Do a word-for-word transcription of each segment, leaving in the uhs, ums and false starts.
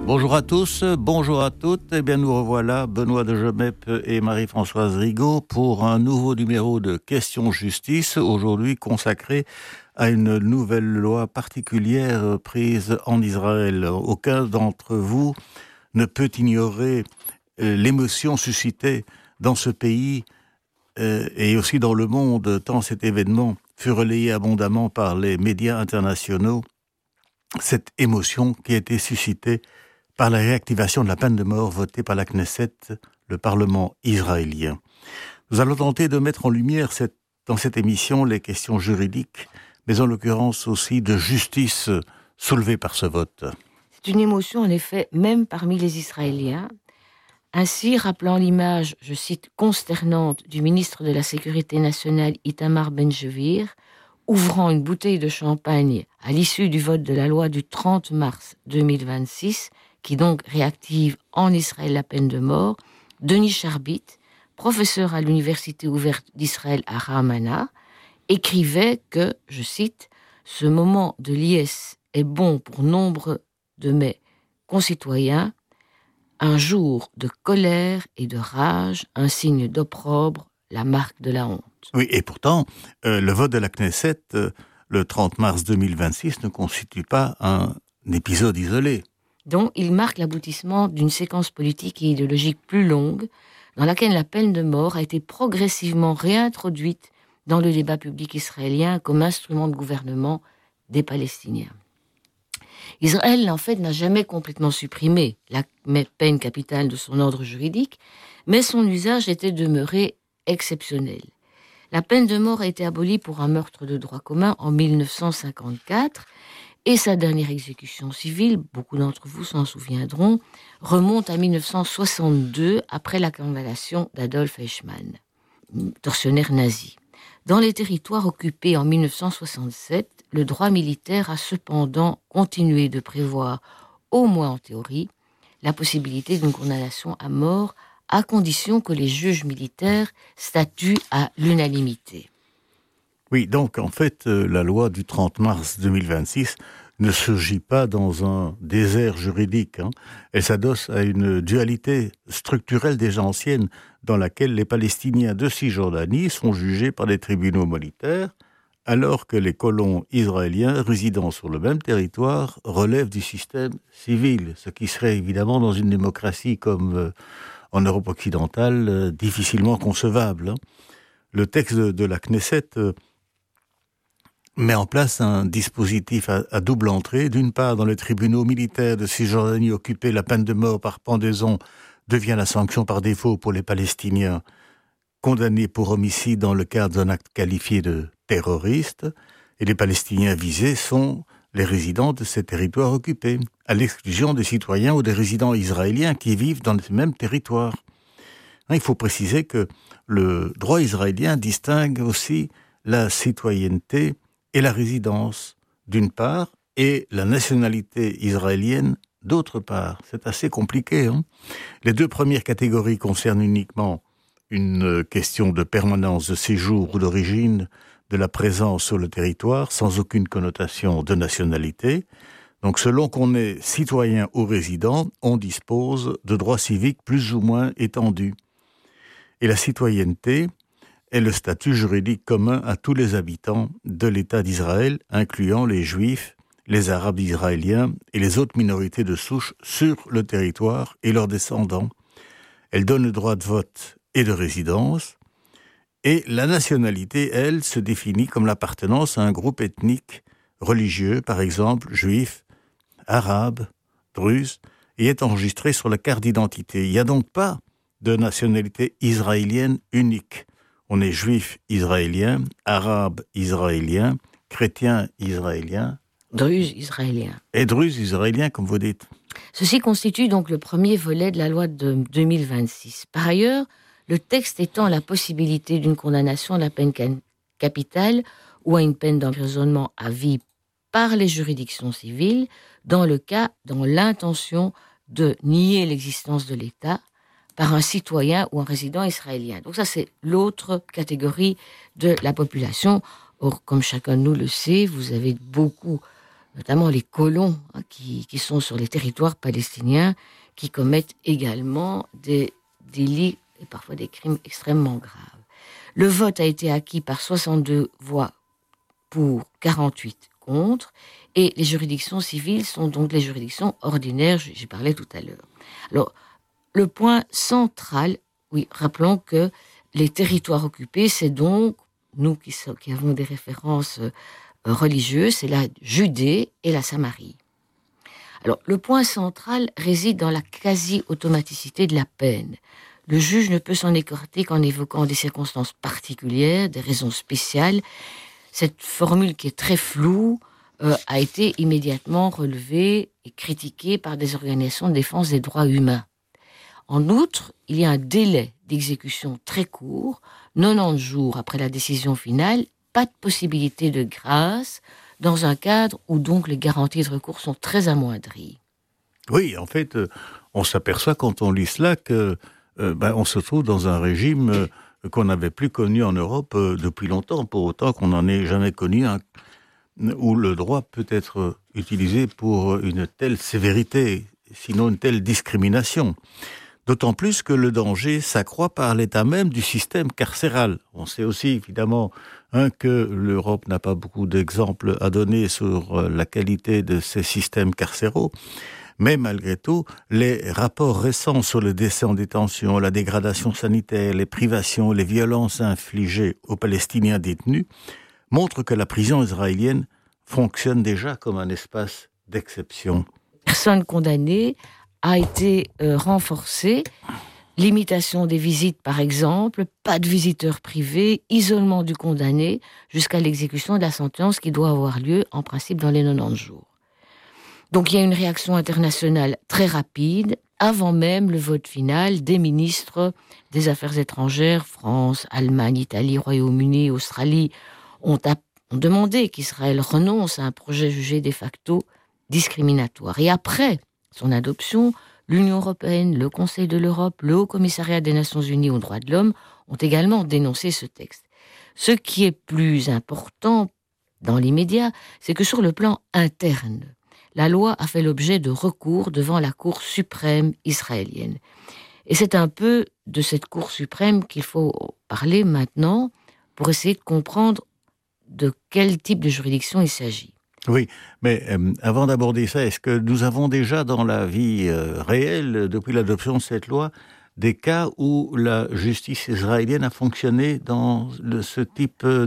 Bonjour à tous, bonjour à toutes. Eh bien, nous revoilà, Benoît de Jomep et Marie-Françoise Rigaud, pour un nouveau numéro de Questions Justice, aujourd'hui consacré à une nouvelle loi particulière prise en Israël. Aucun d'entre vous ne peut ignorer l'émotion suscitée dans ce pays et aussi dans le monde, tant cet événement fut relayé abondamment par les médias internationaux. Cette émotion qui a été suscitée par la réactivation de la peine de mort votée par la Knesset, le Parlement israélien. Nous allons tenter de mettre en lumière cette, dans cette émission les questions juridiques, mais en l'occurrence aussi de justice soulevées par ce vote. C'est une émotion en effet même parmi les Israéliens. Ainsi, rappelant l'image, je cite, consternante du ministre de la Sécurité nationale Itamar Ben-Gvir, ouvrant une bouteille de champagne à l'issue du vote de la loi du trente mars deux mille vingt-six, qui donc réactive en Israël la peine de mort, Denis Charbit, professeur à l'Université ouverte d'Israël à Ramana, écrivait que, je cite, « Ce moment de liesse est bon pour nombre de mes concitoyens, un jour de colère et de rage, un signe d'opprobre, la marque de la honte. » Oui, et pourtant, euh, le vote de la Knesset, euh, le trente mars deux mille vingt-six, ne constitue pas un épisode isolé. Donc, il marque l'aboutissement d'une séquence politique et idéologique plus longue, dans laquelle la peine de mort a été progressivement réintroduite dans le débat public israélien comme instrument de gouvernement des Palestiniens. Israël, en fait, n'a jamais complètement supprimé la peine capitale de son ordre juridique, mais son usage était demeuré exceptionnel. La peine de mort a été abolie pour un meurtre de droit commun en mille neuf cent cinquante-quatre, et sa dernière exécution civile, beaucoup d'entre vous s'en souviendront, remonte à mille neuf cent soixante-deux, après la condamnation d'Adolf Eichmann, tortionnaire nazi. Dans les territoires occupés en mille neuf cent soixante-sept, le droit militaire a cependant continué de prévoir, au moins en théorie, la possibilité d'une condamnation à mort, à condition que les juges militaires statuent à l'unanimité. Oui, donc en fait, euh, la loi du trente mars deux mille vingt-six ne surgit pas dans un désert juridique. Hein. Elle s'adosse à une dualité structurelle déjà ancienne dans laquelle les Palestiniens de Cisjordanie sont jugés par des tribunaux militaires, alors que les colons israéliens résidant sur le même territoire relèvent du système civil, ce qui serait évidemment dans une démocratie comme euh, en Europe occidentale euh, difficilement concevable. Hein. Le texte de, de la Knesset euh, met en place un dispositif à, à double entrée. D'une part, dans les tribunaux militaires de Cisjordanie occupés, la peine de mort par pendaison devient la sanction par défaut pour les Palestiniens condamnés pour homicide dans le cadre d'un acte qualifié de terroriste, et les Palestiniens visés sont les résidents de ces territoires occupés, à l'exclusion des citoyens ou des résidents israéliens qui vivent dans ces mêmes territoires. Il faut préciser que le droit israélien distingue aussi la citoyenneté et la résidence, d'une part, et la nationalité israélienne, d'autre part. C'est assez compliqué. Hein. Les deux premières catégories concernent uniquement une question de permanence de séjour ou d'origine de la présence sur le territoire, sans aucune connotation de nationalité. Donc, selon qu'on est citoyen ou résident, on dispose de droits civiques plus ou moins étendus. Et la citoyenneté est le statut juridique commun à tous les habitants de l'État d'Israël, incluant les Juifs, les Arabes israéliens et les autres minorités de souche sur le territoire et leurs descendants. Elle donne le droit de vote et de résidence, et la nationalité, elle, se définit comme l'appartenance à un groupe ethnique religieux, par exemple juif, arabe, druze, et est enregistrée sur la carte d'identité. Il n'y a donc pas de nationalité israélienne unique. On est juif israélien, arabe israélien, chrétien israélien, Druze israélien. Et druze israélien, comme vous dites. Ceci constitue donc le premier volet de la loi de deux mille vingt-six. Par ailleurs, le texte étend la possibilité d'une condamnation à la peine capitale ou à une peine d'emprisonnement à vie par les juridictions civiles, dans le cas, dans l'intention de nier l'existence de l'État par un citoyen ou un résident israélien. Donc ça, c'est l'autre catégorie de la population. Or, comme chacun de nous le sait, vous avez beaucoup notamment les colons hein, qui, qui sont sur les territoires palestiniens, qui commettent également des délits et parfois des crimes extrêmement graves. Le vote a été acquis par soixante-deux voix pour, quarante-huit contre, et les juridictions civiles sont donc les juridictions ordinaires, j'y parlais tout à l'heure. Alors, le point central, oui, rappelons que les territoires occupés, c'est donc, nous qui, so- qui avons des références euh, religieuses, c'est la Judée et la Samarie. Alors, le point central réside dans la quasi-automaticité de la peine. Le juge ne peut s'en écarter qu'en évoquant des circonstances particulières, des raisons spéciales. Cette formule qui est très floue euh, a été immédiatement relevée et critiquée par des organisations de défense des droits humains. En outre, il y a un délai d'exécution très court, quatre-vingt-dix jours après la décision finale, pas de possibilité de grâce, dans un cadre où donc les garanties de recours sont très amoindries. Oui, en fait, euh, on s'aperçoit quand on lit cela que euh, ben, on se trouve dans un régime euh, qu'on n'avait plus connu en Europe euh, depuis longtemps, pour autant qu'on n'en ait jamais connu un, où le droit peut être utilisé pour une telle sévérité, sinon une telle discrimination. D'autant plus que le danger s'accroît par l'état même du système carcéral. On sait aussi, évidemment, hein, que l'Europe n'a pas beaucoup d'exemples à donner sur la qualité de ces systèmes carcéraux. Mais malgré tout, les rapports récents sur le décès en détention, la dégradation sanitaire, les privations, les violences infligées aux Palestiniens détenus montrent que la prison israélienne fonctionne déjà comme un espace d'exception. Personne condamnée a été euh, renforcée. Limitation des visites, par exemple, pas de visiteurs privés, isolement du condamné jusqu'à l'exécution de la sentence qui doit avoir lieu, en principe, dans les quatre-vingt-dix jours. Donc il y a une réaction internationale très rapide, avant même le vote final des ministres des Affaires étrangères, France, Allemagne, Italie, Royaume-Uni, Australie, ont, app- ont demandé qu'Israël renonce à un projet jugé de facto discriminatoire. Et après son adoption, l'Union européenne, le Conseil de l'Europe, le Haut-Commissariat des Nations Unies aux droits de l'homme ont également dénoncé ce texte. Ce qui est plus important dans l'immédiat, c'est que sur le plan interne, la loi a fait l'objet de recours devant la Cour suprême israélienne. Et c'est un peu de cette Cour suprême qu'il faut parler maintenant pour essayer de comprendre de quel type de juridiction il s'agit. Oui, mais euh, avant d'aborder ça, est-ce que nous avons déjà dans la vie euh, réelle, depuis l'adoption de cette loi, des cas où la justice israélienne a fonctionné dans le, ce type de,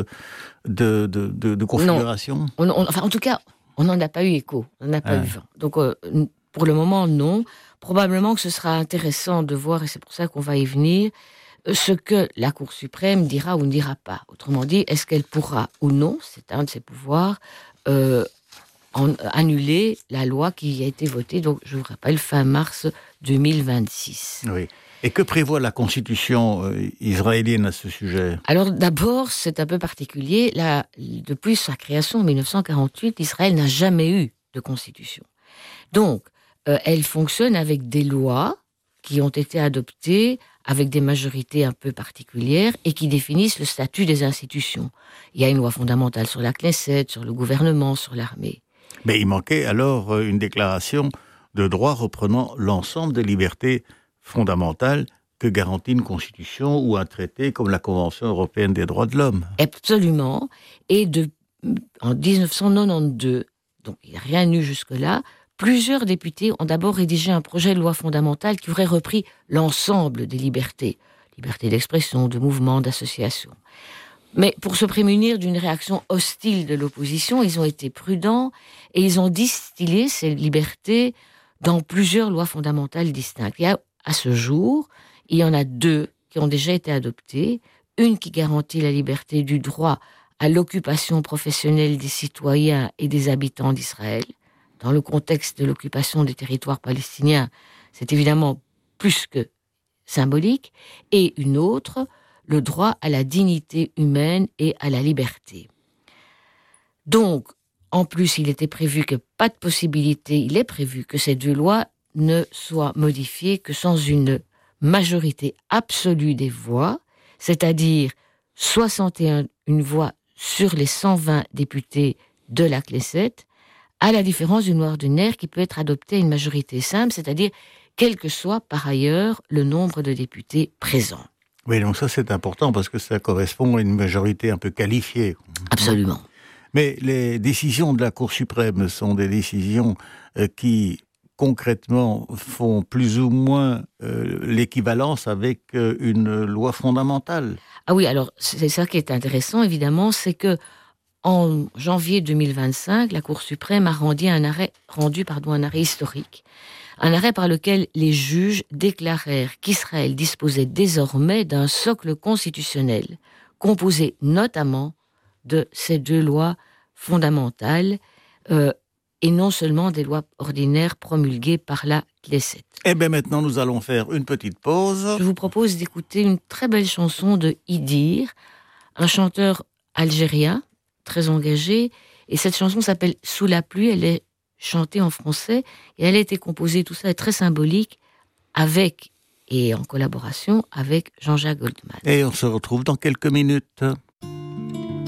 de, de, de, de configuration ? Non. On, on, enfin, en tout cas, on n'en a pas eu écho, on n'en a pas ah. eu vent. Donc, euh, pour le moment, non. Probablement que ce sera intéressant de voir, et c'est pour ça qu'on va y venir, ce que la Cour suprême dira ou ne dira pas. Autrement dit, est-ce qu'elle pourra ou non, c'est un de ses pouvoirs, euh, en, annuler la loi qui a été votée, donc je vous rappelle, fin mars deux mille vingt-six. Oui. Et que prévoit la constitution euh, israélienne à ce sujet ? Alors d'abord, c'est un peu particulier. Là, depuis sa création en dix-neuf cent quarante-huit, Israël n'a jamais eu de constitution. Donc, euh, elle fonctionne avec des lois qui ont été adoptées avec des majorités un peu particulières et qui définissent le statut des institutions. Il y a une loi fondamentale sur la Knesset, sur le gouvernement, sur l'armée. Mais il manquait alors une déclaration de droit reprenant l'ensemble des libertés fondamentales que garantit une constitution ou un traité comme la Convention européenne des droits de l'homme. Absolument. Et de, en dix-neuf cent quatre-vingt-douze, donc il n'y a rien eu jusque-là, plusieurs députés ont d'abord rédigé un projet de loi fondamentale qui aurait repris l'ensemble des libertés. Liberté d'expression, de mouvement, d'association. Mais pour se prémunir d'une réaction hostile de l'opposition, ils ont été prudents et ils ont distillé ces libertés dans plusieurs lois fondamentales distinctes. Il y a, à ce jour, il y en a deux qui ont déjà été adoptées. Une qui garantit la liberté du droit à l'occupation professionnelle des citoyens et des habitants d'Israël. Dans le contexte de l'occupation des territoires palestiniens, c'est évidemment plus que symbolique. Et une autre, le droit à la dignité humaine et à la liberté. Donc, en plus, il était prévu que pas de possibilité, il est prévu que ces deux lois ne soient modifiées que sans une majorité absolue des voix, c'est-à-dire soixante et un une voix sur les cent vingt députés de la Knesset, à la différence d'une loi ordinaire qui peut être adoptée à une majorité simple, c'est-à-dire quel que soit par ailleurs le nombre de députés présents. Oui, donc ça c'est important parce que ça correspond à une majorité un peu qualifiée. Absolument. Mais les décisions de la Cour suprême sont des décisions euh, qui, concrètement, font plus ou moins euh, l'équivalence avec euh, une loi fondamentale. Ah oui, alors c'est ça qui est intéressant, évidemment, c'est que en janvier deux mille vingt-cinq, la Cour suprême a rendu un arrêt, rendu, pardon, un arrêt historique. Un arrêt par lequel les juges déclarèrent qu'Israël disposait désormais d'un socle constitutionnel, composé notamment de ces deux lois fondamentales, euh, et non seulement des lois ordinaires promulguées par la Knesset. Eh bien maintenant, nous allons faire une petite pause. Je vous propose d'écouter une très belle chanson de Idir, un chanteur algérien, très engagé, et cette chanson s'appelle « Sous la pluie », elle est chantée en français, et elle a été composée, tout ça est très symbolique, avec, et en collaboration avec Jean-Jacques Goldman. Et on se retrouve dans quelques minutes.